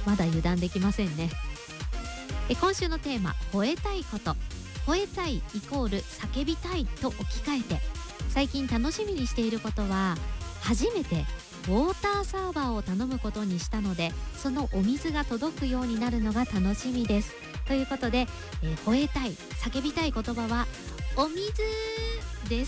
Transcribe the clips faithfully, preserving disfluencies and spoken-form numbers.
まだ油断できませんね。え今週のテーマ、吠えたいこと。吠えたいイコール叫びたいと置き換えて、最近楽しみにしていることは、初めてウォーターサーバーを頼むことにしたので、そのお水が届くようになるのが楽しみです。ということで、えー、吠えたい叫びたい言葉はお水です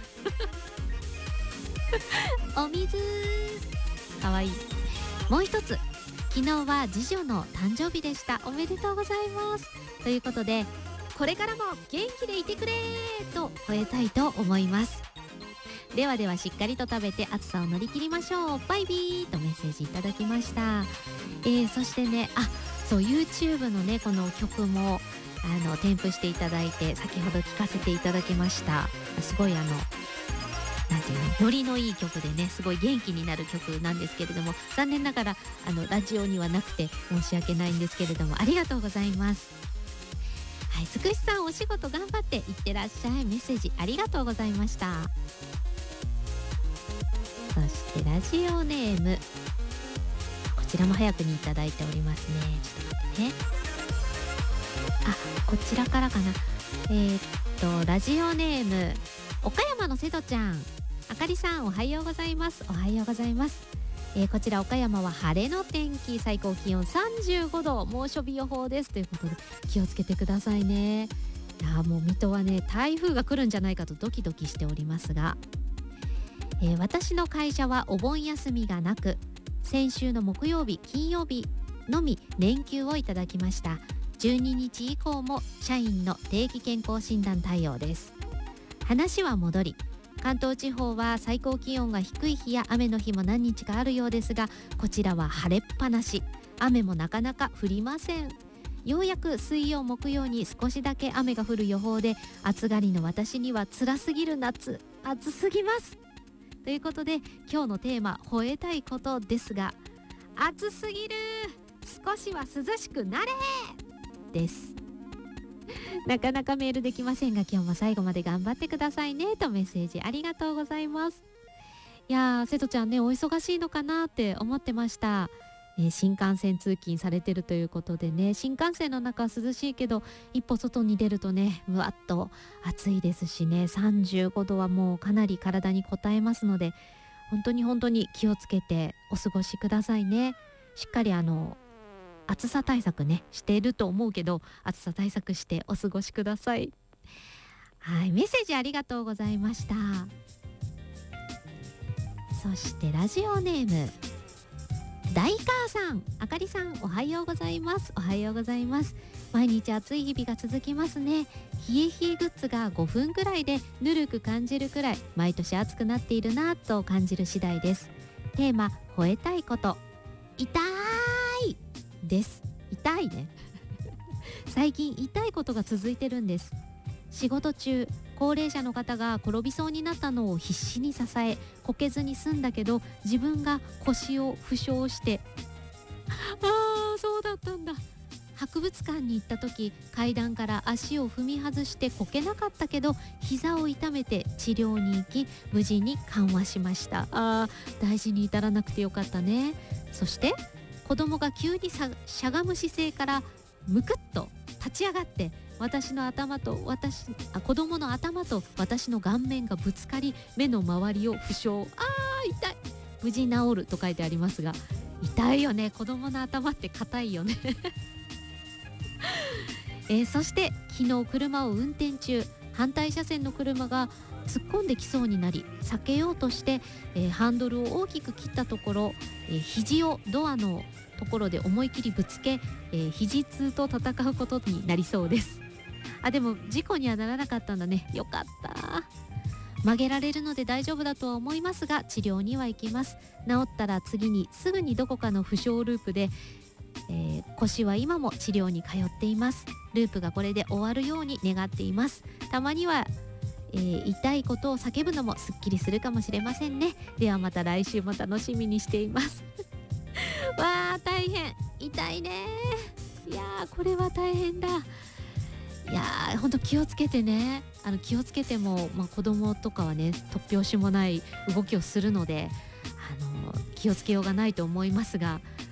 お水かわいい。もう一つ、昨日は次女の誕生日でした。おめでとうございます。ということで、これからも元気でいてくれと吠えたいと思います。ではでは、しっかりと食べて暑さを乗り切りましょう。バイビーとメッセージいただきました。えー、そしてね、あ、そう YouTube のねこの曲もあの添付していただいて、先ほど聴かせていただきました。すごいあのなんていうの、ノリのいい曲でね、すごい元気になる曲なんですけれども、残念ながらあのラジオにはなくて申し訳ないんですけれども、ありがとうございます。はい、つくしさん、お仕事頑張っていってらっしゃい。メッセージありがとうございました。そしてラジオネーム、こちらも早くにいただいておりますね。ちょっと待ってね。あ、こちらからかな。えー、っとラジオネーム、岡山の瀬戸ちゃん。あかりさん、おはようございます。おはようございます。えー、こちら岡山は晴れの天気、最高気温さんじゅうごど、猛暑日予報ですということで、気をつけてくださいね。いやもう水戸はね、台風が来るんじゃないかとドキドキしておりますが、えー、私の会社はお盆休みがなく、先週の木曜日金曜日のみ連休をいただきました。じゅうににち以降も社員の定期健康診断対応です。話は戻り、関東地方は最高気温が低い日や雨の日も何日かあるようですが、こちらは晴れっぱなし、雨もなかなか降りません。ようやく水曜木曜に少しだけ雨が降る予報で、暑がりの私には辛すぎる夏、暑すぎます。ということで、今日のテーマ、吠えたいことですが、暑すぎる、少しは涼しくなれです。なかなかメールできませんが、今日も最後まで頑張ってくださいねとメッセージありがとうございます。いやー、瀬戸ちゃんね、お忙しいのかなって思ってました。えー、新幹線通勤されてるということでね、新幹線の中は涼しいけど、一歩外に出るとね、むわっと暑いですしね、さんじゅうごどはもうかなり体に応えますので、本当に本当に気をつけてお過ごしくださいね。しっかりあの暑さ対策ねしていると思うけど、暑さ対策してお過ごしください。はい、メッセージありがとうございました。そしてラジオネーム大母さん、あかりさん、おはようございます。おはようございます。毎日暑い日々が続きますね。冷え冷えグッズがごふんくらいでぬるく感じるくらい、毎年暑くなっているなと感じる次第です。テーマ、吠えたいこと、痛いです。痛いね最近痛いことが続いてるんです。仕事中、高齢者の方が転びそうになったのを必死に支え、こけずに済んだけど、自分が腰を負傷して、あーそうだったんだ。博物館に行った時、階段から足を踏み外してこけなかったけど、膝を痛めて治療に行き、無事に緩和しました。あー、大事に至らなくてよかったね。そして子供が急にさしゃがむ姿勢からむくっと立ち上がって、私の頭と私あ子供の頭と私の顔面がぶつかり、目の周りを負傷。あー痛い。無事治ると書いてありますが、痛いよね。子供の頭って硬いよねえー、そして昨日車を運転中、反対車線の車が突っ込んできそうになり、避けようとして、えー、ハンドルを大きく切ったところ、えー、肘をドアのところで思い切りぶつけ、えー、肘痛と戦うことになりそうです。あ、でも事故にはならなかったんだね。よかった。曲げられるので大丈夫だとは思いますが、治療には行きます。治ったら次にすぐにどこかの負傷ループで、えー、腰は今も治療に通っています。ループがこれで終わるように願っています。たまには、えー、痛いことを叫ぶのもすっきりするかもしれませんね。ではまた来週も楽しみにしていますわー大変、痛いね。いやーこれは大変だ。いやーほんと気をつけてね。あの気をつけても、まあ、子供とかはね突拍子もない動きをするので、あの気をつけようがないと思いますが、